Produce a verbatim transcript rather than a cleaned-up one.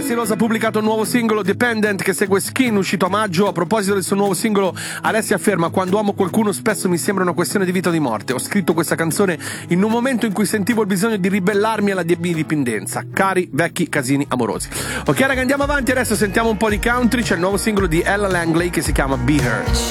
Alessia Rosa ha pubblicato un nuovo singolo, Dependent, che segue Skin, uscito a maggio. A proposito del suo nuovo singolo, Alessia afferma: quando amo qualcuno spesso mi sembra una questione di vita o di morte. Ho scritto questa canzone in un momento in cui sentivo il bisogno di ribellarmi alla mia dipendenza. Cari vecchi casini amorosi. Ok raga, andiamo avanti, adesso sentiamo un po' di country. C'è il nuovo singolo di Ella Langley che si chiama Be Her.